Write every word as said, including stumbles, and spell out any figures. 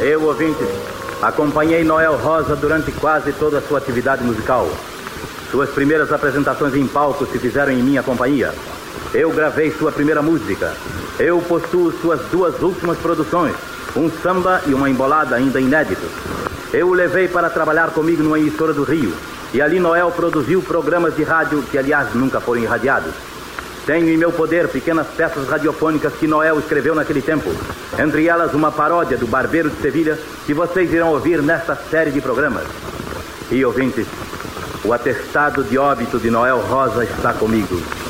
Eu, ouvintes, acompanhei Noel Rosa durante quase toda a sua atividade musical. Suas primeiras apresentações em palco se fizeram em minha companhia. Eu gravei sua primeira música. Eu possuo suas duas últimas produções, um samba e uma embolada ainda inéditos. Eu o levei para trabalhar comigo numa emissora do Rio, e ali Noel produziu programas de rádio que, aliás, nunca foram irradiados. Tenho em meu poder pequenas peças radiofônicas que Noel escreveu naquele tempo, entre elas uma paródia do Barbeiro de Sevilha, que vocês irão ouvir nesta série de programas. E, ouvintes, o atestado de óbito de Noel Rosa está comigo.